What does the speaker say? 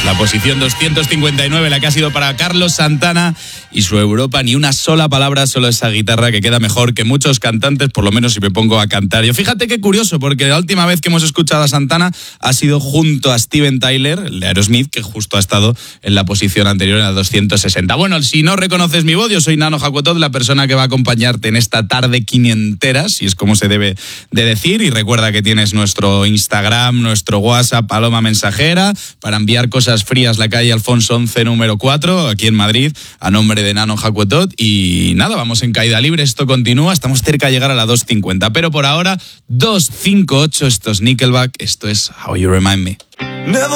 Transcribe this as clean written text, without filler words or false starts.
La posición 259, la que ha sido para Carlos Santana y su Europa, ni una sola palabra, solo esa guitarra que queda mejor que muchos cantantes, por lo menos si me pongo a cantar. Yo fíjate qué curioso, porque la última vez que hemos escuchado a Santana ha sido junto a Steven Tyler, el de Aerosmith, que justo ha estado en la posición anterior, en la 260. Bueno, si no reconoces mi voz, yo soy Nano Jacotot, la persona que va a acompañarte en esta tarde quinientera, si es como se debe de decir, y recuerda que tienes nuestro Instagram, nuestro WhatsApp, Paloma Mensajera, para enviar cosas frías, la calle Alfonso 11, número 4, aquí en Madrid, a nombre de Nano Jacotot. Y nada, vamos en caída libre, esto continúa, estamos cerca de llegar a la 250, pero por ahora 258, esto es Nickelback, esto es How You Remind Me.